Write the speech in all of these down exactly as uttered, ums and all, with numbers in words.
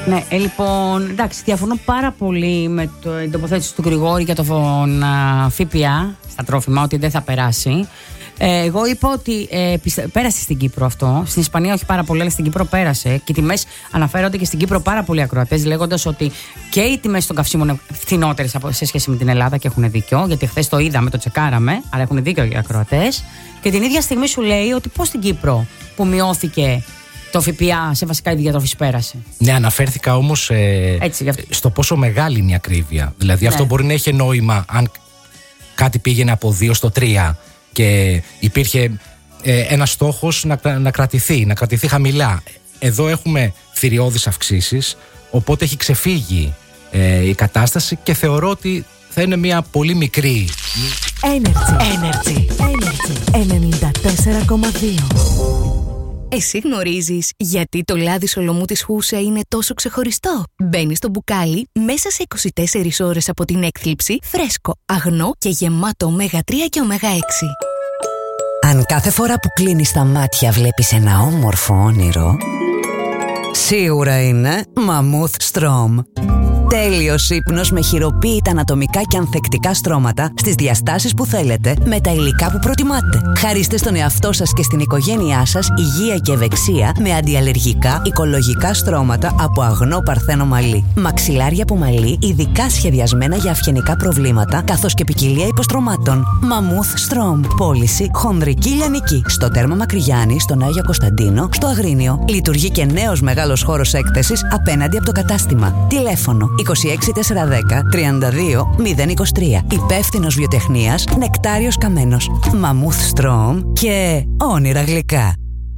Ναι, ε, λοιπόν, εντάξει, διαφωνώ πάρα πολύ με το, την τοποθέτηση του Γρηγόρη για τον ΦΠΑ στα τρόφιμα, ότι δεν θα περάσει. Ε, εγώ είπα ότι ε, πιστε... πέρασε στην Κύπρο αυτό. Στην Ισπανία όχι πάρα πολύ, αλλά στην Κύπρο πέρασε. Και οι τιμές αναφέρονται και στην Κύπρο πάρα πολλοί ακροατές, λέγοντας ότι και οι τιμές των καυσίμων είναι φθηνότερες σε σχέση με την Ελλάδα, και έχουν δίκιο, γιατί χθες το είδαμε, το τσεκάραμε, αλλά έχουν δίκιο οι ακροατές. Και την ίδια στιγμή σου λέει ότι πώς στην Κύπρο που μειώθηκε το ΦΠΑ σε βασικά είδη διατροφής πέρασε. Ναι, αναφέρθηκα όμως ε, Έτσι, στο πόσο μεγάλη είναι η ακρίβεια. Δηλαδή, ναι. αυτό μπορεί να έχει νόημα αν κάτι πήγαινε από δύο στο τρία και υπήρχε ε, ένας στόχος να, να κρατηθεί, να κρατηθεί χαμηλά. Εδώ έχουμε θηριώδεις αυξήσεις, οπότε έχει ξεφύγει ε, η κατάσταση και θεωρώ ότι θα είναι μια πολύ μικρή. Energy, Energy, Energy ενενήντα τέσσερα κόμμα δύο. Εσύ γνωρίζεις γιατί το λάδι σολομού της Χούσα είναι τόσο ξεχωριστό? Μπαίνει στο μπουκάλι μέσα σε είκοσι τέσσερις ώρες από την έκθλιψη, φρέσκο, αγνό και γεμάτο ωμέγα τρία και ωμέγα έξι. Αν κάθε φορά που κλείνεις τα μάτια βλέπεις ένα όμορφο όνειρο, σίγουρα είναι Mammoth Strom. Τέλειος ύπνος με χειροποίητα ανατομικά και ανθεκτικά στρώματα στις διαστάσεις που θέλετε με τα υλικά που προτιμάτε. Χαρίστε στον εαυτό σας και στην οικογένειά σας υγεία και ευεξία με αντιαλλεργικά οικολογικά στρώματα από αγνό παρθένο μαλλί. Μαξιλάρια από μαλλί ειδικά σχεδιασμένα για αυγενικά προβλήματα, καθώς και ποικιλία υποστρωμάτων. Mammoth Strom. Πώληση χονδρική λιανική. Στο τέρμα Μακρυγιάννη, στον Άγιο Κωνσταντίνο, στο Αγρίνιο. Λειτουργεί και νέος μεγάλος χώρος έκθεσης απέναντι από το κατάστημα. Τηλέφωνο είκοσι έξι τετρακόσια δέκα τριάντα δύο μηδέν είκοσι τρία. Υπεύθυνος βιοτεχνίας Νεκτάριος Καμένος. Mammoth Strom και όνειρα γλυκά.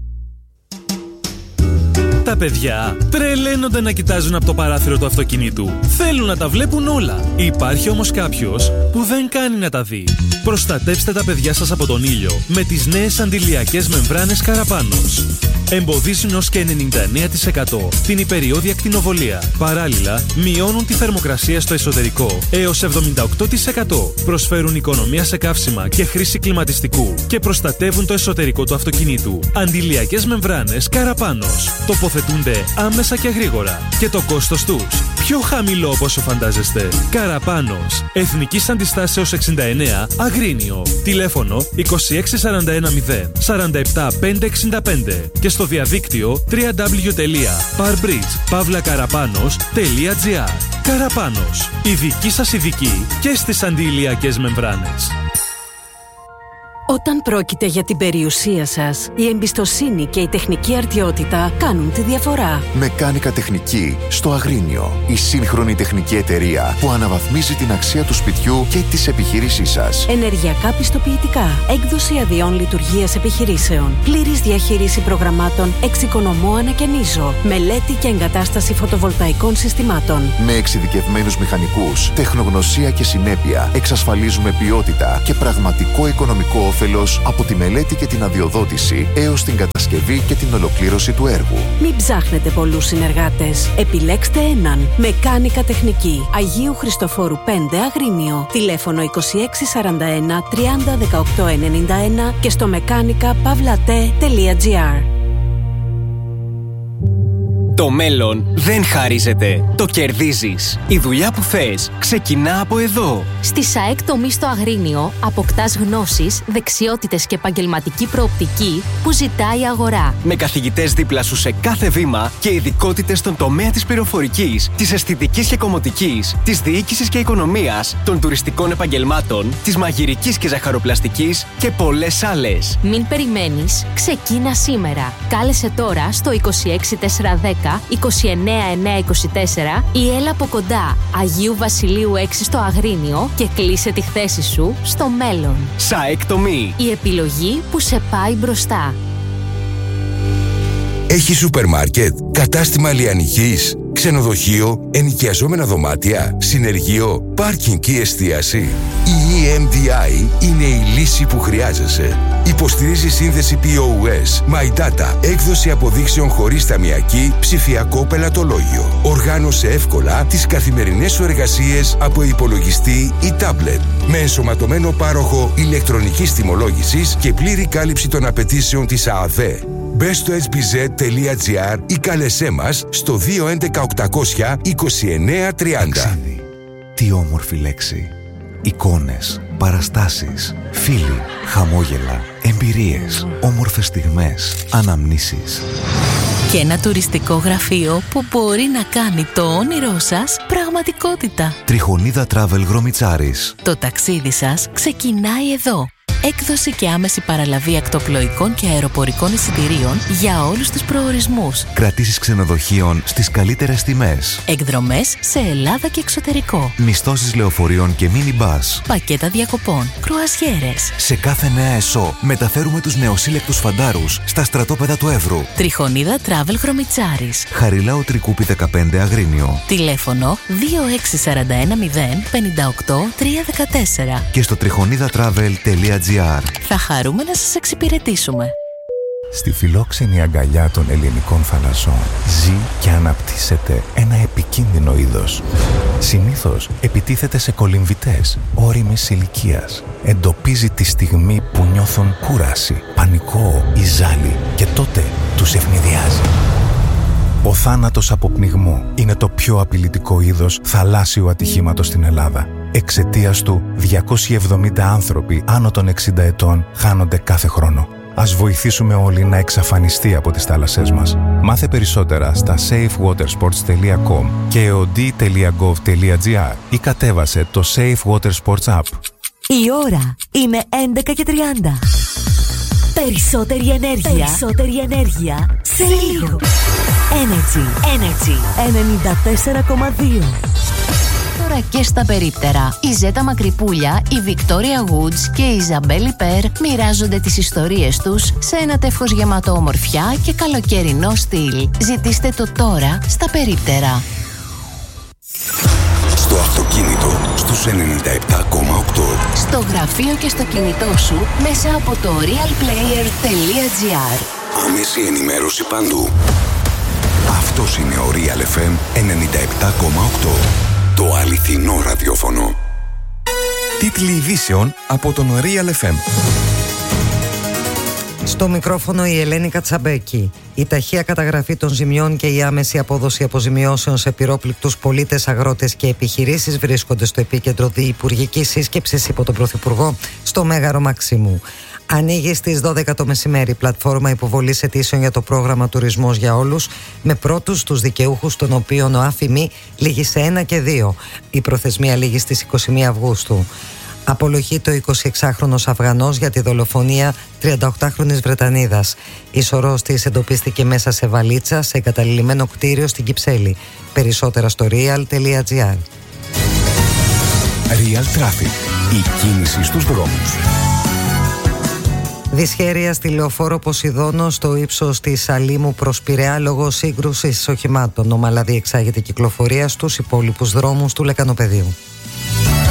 Τα παιδιά τρελαίνονται να κοιτάζουν από το παράθυρο του αυτοκινήτου. Θέλουν να τα βλέπουν όλα. Υπάρχει όμως κάποιος που δεν κάνει να τα δει. Προστατέψτε τα παιδιά σας από τον ήλιο με τις νέες αντιλιακές μεμβράνες Καραπάνος. Εμποδίζουν ως και ενενήντα εννέα τοις εκατό την υπεριώδη ακτινοβολία. Παράλληλα, μειώνουν τη θερμοκρασία στο εσωτερικό έως εβδομήντα οκτώ τοις εκατό. Προσφέρουν οικονομία σε καύσιμα και χρήση κλιματιστικού και προστατεύουν το εσωτερικό του αυτοκινήτου. Αντιλιακές μεμβράνες Καραπάνος. Τοποθετούνται άμεσα και γρήγορα. Και το κόστος τους πιο χαμηλό από όσο φαντάζεστε. Καραπάνος. Εθνικής Αντιστάσεως εξήντα εννέα, Αγρίνιο. Τηλέφωνο είκοσι έξι σαράντα ένα μηδέν σαράντα επτά πεντακόσια εξήντα πέντε και στο διαδίκτυο double-u double-u double-u τελεία parbridge παύλα καραπάνος τελεία gr. Καραπάνος. Η δική σας ειδική και στις αντιηλιακές μεμβράνες. Όταν πρόκειται για την περιουσία σας, η εμπιστοσύνη και η τεχνική αρτιότητα κάνουν τη διαφορά. Μεκάνικα Τεχνική στο Αγρίνιο. Η σύγχρονη τεχνική εταιρεία που αναβαθμίζει την αξία του σπιτιού και της επιχείρησής σας. Ενεργειακά πιστοποιητικά, έκδοση αδειών λειτουργίας επιχειρήσεων, πλήρης διαχείριση προγραμμάτων εξοικονομώ ανακαινίζω, μελέτη και εγκατάσταση φωτοβολταϊκών συστημάτων. Με εξειδικευμένους μηχανικούς, τεχνογνωσία και συνέπεια, εξασφαλίζουμε ποιότητα και πραγματικό οικονομικό όφελος από τη μελέτη και την αδειοδότηση έως την κατασκευή και την ολοκλήρωση του έργου. Μην ψάχνετε πολλούς συνεργάτες. Επιλέξτε έναν. Μεκάνικα Τεχνική. Αγίου Χριστοφόρου πέντε, Αγρίνιο. Τηλέφωνο είκοσι έξι σαράντα ένα τριάντα δεκαοκτώ ενενήντα ένα και στο μεκάνικα παύλα-τε τελεία gr. Το μέλλον δεν χαρίζεται, το κερδίζεις. Η δουλειά που θες ξεκινά από εδώ. Στη ΣΑΕΚ τομή στο Αγρίνιο αποκτάς γνώσεις, δεξιότητες και επαγγελματική προοπτική που ζητάει η αγορά. Με καθηγητές δίπλα σου σε κάθε βήμα και ειδικότητες στον τομέα της πληροφορικής, της αισθητικής και κομμωτικής, της διοίκησης και οικονομίας, των τουριστικών επαγγελμάτων, της μαγειρικής και ζαχαροπλαστικής και πολλές άλλες. Μην περιμένεις, ξεκίνα σήμερα. Κάλεσε τώρα στο είκοσι έξι τετρακόσια δέκα είκοσι εννέα εννιακόσια είκοσι τέσσερα ή έλα από κοντά Αγίου Βασιλείου έξι στο Αγρίνιο και κλείσε τη θέση σου στο μέλλον. ΣΑΕΚ τομή. Η επιλογή που σε πάει μπροστά. Έχει σούπερ μάρκετ, κατάστημα λιανικής, ξενοδοχείο, ενοικιαζόμενα δωμάτια, συνεργείο, πάρκινγκ και εστίαση. Η ι εμ ντι άι είναι η λύση που χρειάζεσαι. Υποστηρίζει σύνδεση πι ο ες, My Data, έκδοση αποδείξεων χωρίς ταμιακή, ψηφιακό πελατολόγιο. Οργάνωσε εύκολα τις καθημερινές σου εργασίες από υπολογιστή ή τάμπλετ. Με ενσωματωμένο πάροχο ηλεκτρονικής τιμολόγησης και πλήρη κάλυψη των απαιτήσεων της ΑΑΔΕ. Μπες στο ες μπι ζετ τελεία τζι άρ ή κάλεσέ μας στο δύο έντεκα οκτακόσια είκοσι εννέα τριάντα. Ταξίδι. Τι όμορφη λέξη. Εικόνες, παραστάσεις, φίλοι, χαμόγελα, εμπειρίες, όμορφες στιγμές, αναμνήσεις. Και ένα τουριστικό γραφείο που μπορεί να κάνει το όνειρό σας πραγματικότητα. Τριχονίδα Travel Γρομιτσάρης. Το ταξίδι σας ξεκινάει εδώ. Έκδοση και άμεση παραλαβή ακτοπλοϊκών και αεροπορικών εισιτηρίων για όλους τους προορισμούς. Κρατήσεις ξενοδοχείων στις καλύτερες τιμές. Εκδρομές σε Ελλάδα και εξωτερικό. Μισθώσεις λεωφορείων και μίνι μπας. Πακέτα διακοπών. Κρουαζιέρες. Σε κάθε νέα ΕΣΟ μεταφέρουμε τους νεοσύλλεκτους φαντάρους στα στρατόπεδα του Εύρου. Τριχονίδα Travel Γρομιτσάρης. Χαριλάου Τρικούπη δεκαπέντε Αγρίνιο. Τηλέφωνο δύο έξι τέσσερα ένα μηδέν πέντε οκτώ τρία ένα τέσσερα. Και στο τριχονίδα travel τελεία τζι άρ. Θα χαρούμε να σας εξυπηρετήσουμε. Στη φιλόξενη αγκαλιά των ελληνικών θαλασσών ζει και αναπτύσσεται ένα επικίνδυνο είδος. Συνήθως επιτίθεται σε κολυμβητές όριμης ηλικίας. Εντοπίζει τη στιγμή που νιώθουν κούραση, πανικό ή ζάλι και τότε τους ευνηδιάζει. Ο θάνατος από πνιγμό είναι το πιο απειλητικό είδος θαλάσσιου ατυχήματος στην Ελλάδα. Εξαιτίας του, διακόσιοι εβδομήντα άνθρωποι άνω των εξήντα ετών χάνονται κάθε χρόνο. Ας βοηθήσουμε όλοι να εξαφανιστεί από τις θάλασσές μας. Μάθε περισσότερα στα safe water sports τελεία com και ο ντι τελεία γκοβ τελεία τζι άρ ή κατέβασε το Safe Water Sports App. Η ώρα είναι έντεκα και τριάντα. Περισσότερη ενέργεια. Περισσότερη ενέργεια σε λίγο. Energy. Energy. ενενήντα τέσσερα κόμμα δύο. Τώρα και στα περίπτερα. Η Ζέτα Μακρυπούλια, η Βικτόρια Woods και η Ιζαμπέλη Περ μοιράζονται τις ιστορίες τους σε ένα τεύχος γεμάτο ομορφιά και καλοκαιρινό στυλ. Ζητήστε το τώρα στα περίπτερα. Στο αυτοκίνητο στους ενενήντα επτά κόμμα οκτώ. Στο γραφείο και στο κινητό σου μέσα από το real player τελεία τζι άρ. Άμεση ενημέρωση παντού. Αυτός είναι ο Real εφ εμ ενενήντα επτά κόμμα οκτώ. Το αληθινό ραδιόφωνο. Τίτλοι ειδήσεων από τον Real εφ εμ. Στο μικρόφωνο η Ελένη Κατσαμπέκη. Η ταχεία καταγραφή των ζημιών και η άμεση απόδοση αποζημιώσεων σε πυρόπληκτους πολίτες, αγρότες και επιχειρήσεις βρίσκονται στο επίκεντρο διυπουργικής σύσκεψης υπό τον Πρωθυπουργό στο Μέγαρο Μαξίμου. Ανοίγει στις δώδεκα το μεσημέρι η πλατφόρμα υποβολής αιτήσεων για το πρόγραμμα Τουρισμός για Όλους, με πρώτους τους δικαιούχους, των οποίων ο ΑΦΙΜΗ λήγει σε ένα και δύο. Η προθεσμία λήγει στις είκοσι μία Αυγούστου. Απολογεί το εικοσιεξάχρονος Αφγανός για τη δολοφονία τριανταοκτάχρονης Βρετανίδας. Η σωρός της εντοπίστηκε μέσα σε βαλίτσα σε εγκαταλειμμένο κτίριο στην Κυψέλη. Περισσότερα στο real τελεία τζι άρ. Real Traffic. Η κίνηση στους δρόμους. Δυσχέρεια στη λεωφόρο Ποσειδώνο στο ύψος της Αλήμου προς Πειραιά λόγω σύγκρουσης οχημάτων. Ομαλά διεξάγεται κυκλοφορία στους υπόλοιπους δρόμους του Λεκανοπεδίου.